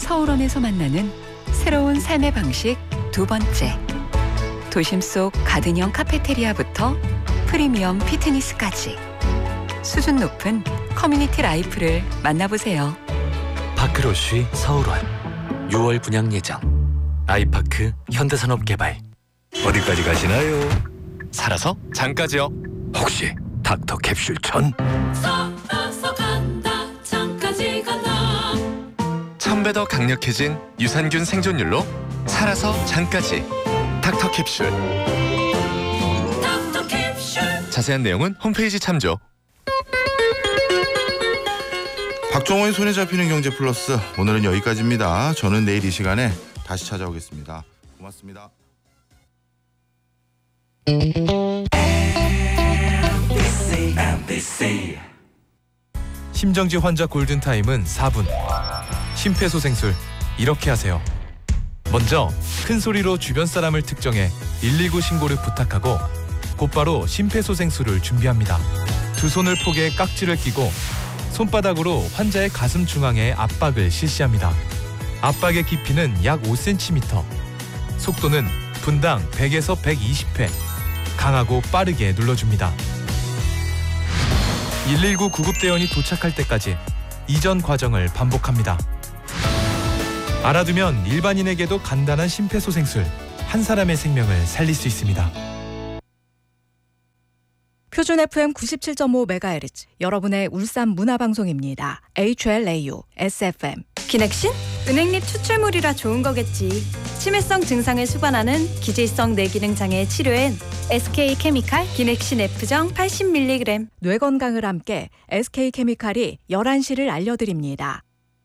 서울원에서 만나는 새로운 삶의 방식 두 번째. 도심 속 가든형 카페테리아부터 프리미엄 피트니스까지 수준 높은 커뮤니티 라이프를 만나보세요. 파크로쉬 서울원 6월 분양 예정. 아이파크 현대산업개발. 어디까지 가시나요? 살아서 장까지요. 혹시 닥터 캡슐 전? 살아서 간다 장까지 간다. 1000배 더 강력해진 유산균 생존율로 살아서 장까지. 닥터 캡슐. 닥터 캡슐. 자세한 내용은 홈페이지 참조. 박종호의 손에 잡히는 경제 플러스, 오늘은 여기까지입니다. 저는 내일 이 시간에 다시 찾아오겠습니다. 고맙습니다. 심정지 환자 골든타임은 4분. 심폐소생술 이렇게 하세요. 먼저 큰 소리로 주변 사람을 특정해 119 신고를 부탁하고 곧바로 심폐소생술을 준비합니다. 두 손을 포개 깍지를 끼고 손바닥으로 환자의 가슴 중앙에 압박을 실시합니다. 압박의 깊이는 약 5cm. 속도는 분당 100에서 120회. 강하고 빠르게 눌러줍니다. 119 구급대원이 도착할 때까지 이전 과정을 반복합니다. 알아두면 일반인에게도 간단한 심폐소생술, 한 사람의 생명을 살릴 수 있습니다. 표준 FM 97.5MHz, 여러분의 울산 문화방송입니다. HLAU, SFM. 기넥신? 은행잎 추출물이라 좋은 거겠지. 치매성 증상을 수반하는 기질성 뇌기능 장애 치료엔 SK케미칼 기넥신 F정 80mg. 뇌 건강을 함께 SK케미칼이 11시를 알려드립니다.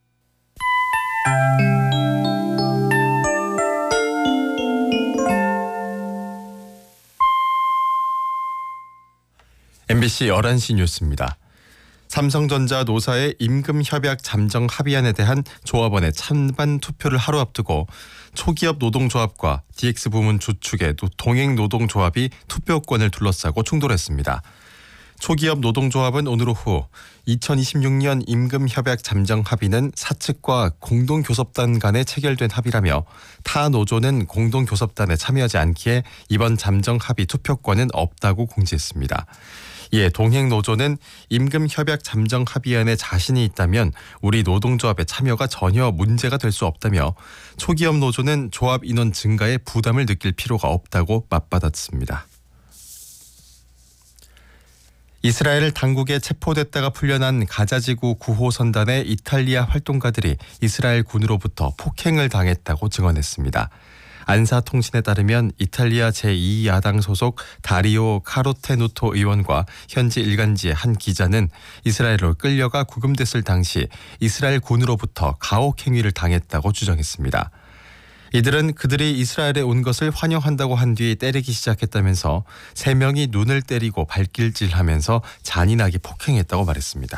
MBC 11시 뉴스입니다. 삼성전자 노사의 임금협약 잠정 합의안에 대한 조합원의 찬반 투표를 하루 앞두고 초기업 노동조합과 DX 부문 주축의 동행노동조합이 투표권을 둘러싸고 충돌했습니다. 초기업 노동조합은 오늘 오후 2026년 임금협약 잠정 합의는 사측과 공동교섭단 간에 체결된 합의라며 타 노조는 공동교섭단에 참여하지 않기에 이번 잠정 합의 투표권은 없다고 공지했습니다. 이에 동행노조는 임금협약 잠정 합의안에 자신이 있다면 우리 노동조합의 참여가 전혀 문제가 될 수 없다며 초기업 노조는 조합 인원 증가에 부담을 느낄 필요가 없다고 맞받았습니다. 이스라엘 당국에 체포됐다가 풀려난 가자지구 구호선단의 이탈리아 활동가들이 이스라엘 군으로부터 폭행을 당했다고 증언했습니다. 안사통신에 따르면 이탈리아 제2야당 소속 다리오 카로테누토 의원과 현지 일간지의 한 기자는 이스라엘로 끌려가 구금됐을 당시 이스라엘 군으로부터 가혹 행위를 당했다고 주장했습니다. 이들은 그들이 이스라엘에 온 것을 환영한다고 한 뒤 때리기 시작했다면서 3명이 눈을 때리고 발길질하면서 잔인하게 폭행했다고 말했습니다.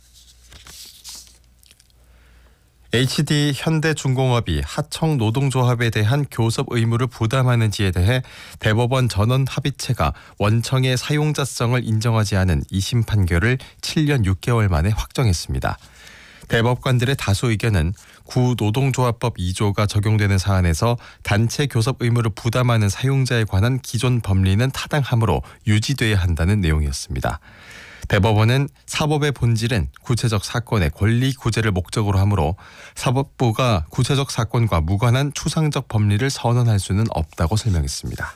HD 현대중공업이 하청 노동조합에 대한 교섭 의무를 부담하는지에 대해 대법원 전원 합의체가 원청의 사용자성을 인정하지 않은 2심 판결을 7년 6개월 만에 확정했습니다. 대법관들의 다수 의견은 구노동조합법 2조가 적용되는 사안에서 단체 교섭 의무를 부담하는 사용자에 관한 기존 법리는 타당하므로 유지돼야 한다는 내용이었습니다. 대법원은 사법의 본질은 구체적 사건의 권리 구제를 목적으로 하므로 사법부가 구체적 사건과 무관한 추상적 법리를 선언할 수는 없다고 설명했습니다.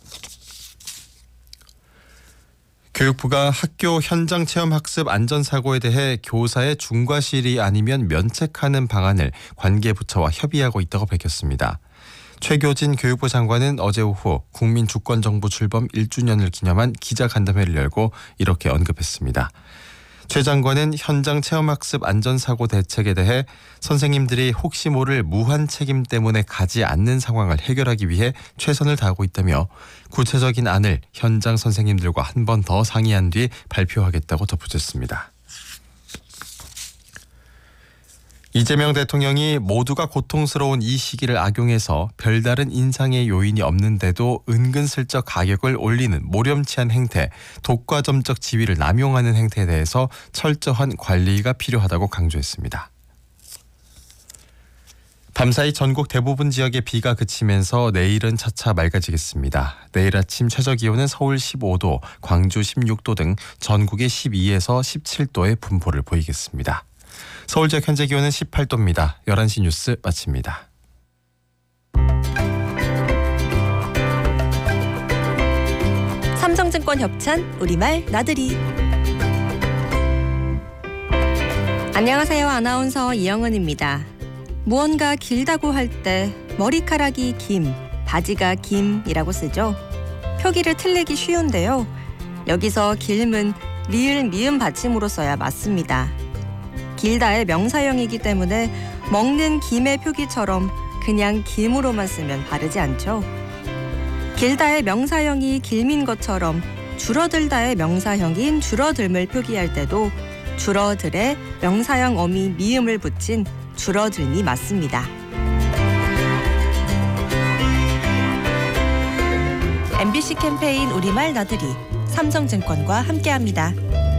교육부가 학교 현장 체험 학습 안전사고에 대해 교사의 중과실이 아니면 면책하는 방안을 관계부처와 협의하고 있다고 밝혔습니다. 최교진 교육부 장관은 어제 오후 국민주권정부 출범 1주년을 기념한 기자간담회를 열고 이렇게 언급했습니다. 최 장관은 현장 체험학습 안전사고 대책에 대해 선생님들이 혹시 모를 무한 책임 때문에 가지 않는 상황을 해결하기 위해 최선을 다하고 있다며 구체적인 안을 현장 선생님들과 한 번 더 상의한 뒤 발표하겠다고 덧붙였습니다. 이재명 대통령이 모두가 고통스러운 이 시기를 악용해서 별다른 인상의 요인이 없는데도 은근슬쩍 가격을 올리는 모렴치한 행태, 독과점적 지위를 남용하는 행태에 대해서 철저한 관리가 필요하다고 강조했습니다. 밤사이 전국 대부분 지역에 비가 그치면서 내일은 차차 맑아지겠습니다. 내일 아침 최저기온은 서울 15도, 광주 16도 등 전국에 12에서 17도의 분포를 보이겠습니다. 서울 지역 현재 기온은 18도입니다. 11시 뉴스 마칩니다. 삼성증권 협찬 우리말 나들이. 안녕하세요. 아나운서 이영은입니다. 무언가 길다고 할 때 머리카락이 김, 바지가 김이라고 쓰죠. 표기를 틀리기 쉬운데요. 여기서 길은 리을 미음 받침으로 써야 맞습니다. 길다의 명사형이기 때문에 먹는 김의 표기처럼 그냥 김으로만 쓰면 바르지 않죠. 길다의 명사형이 길민 것처럼 줄어들다의 명사형인 줄어들음을 표기할 때도 줄어들에 명사형 어미 미음을 붙인 줄어들미 맞습니다. MBC 캠페인 우리말 나들이 삼성증권과 함께합니다.